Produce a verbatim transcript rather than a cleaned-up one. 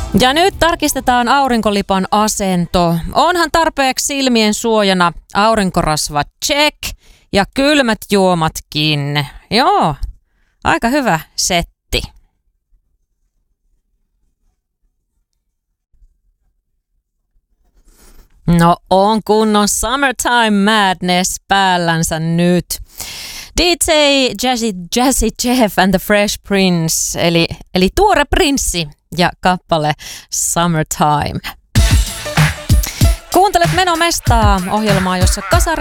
Ja nyt tarkistetaan aurinkolipan asento. Onhan tarpeeksi silmien suojana aurinkorasva check ja kylmät juomatkin. Joo, aika hyvä setti. No on kunnon Summertime Madness päällänsä nyt. D J Jazzy, Jazzy Jeff and the Fresh Prince, eli, eli tuore prinssi ja kappale Summertime. Kuuntelet Menomestaa, ohjelmaa, jossa kasari